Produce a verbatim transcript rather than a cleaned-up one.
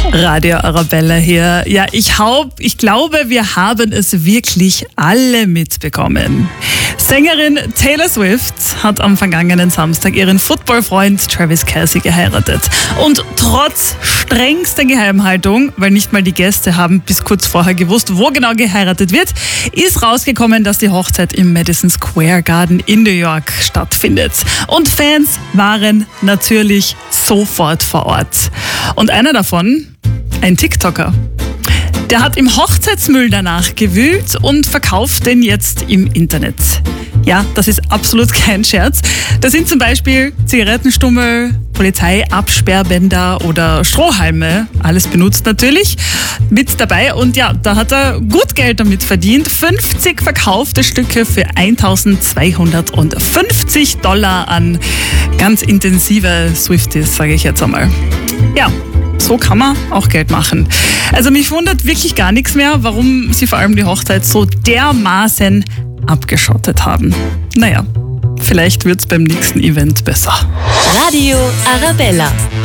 Radio Arabella hier. Ja, ich, hab, ich glaube, wir haben es wirklich alle mitbekommen. Sängerin Taylor Swift hat am vergangenen Samstag ihren Footballfreund Travis Kelce geheiratet. Und trotz strengster Geheimhaltung, weil nicht mal die Gäste haben bis kurz vorher gewusst, wo genau geheiratet wird, ist rausgekommen, dass die Hochzeit im Madison Square Garden in New York stattfindet. Und Fans waren natürlich sofort vor Ort. Und einer davon, ein TikToker. Der hat im Hochzeitsmüll danach gewühlt und verkauft den jetzt im Internet. Ja, das ist absolut kein Scherz. Da sind zum Beispiel Zigarettenstummel, Polizeiabsperrbänder oder Strohhalme, alles benutzt natürlich, mit dabei. Und ja, da hat er gut Geld damit verdient. fünfzig verkaufte Stücke für eintausendzweihundertfünfzig Dollar an ganz intensive Swifties, sage ich jetzt einmal. Ja. So kann man auch Geld machen. Also mich wundert wirklich gar nichts mehr, warum sie vor allem die Hochzeit so dermaßen abgeschottet haben. Naja, vielleicht wird's beim nächsten Event besser. Radio Arabella.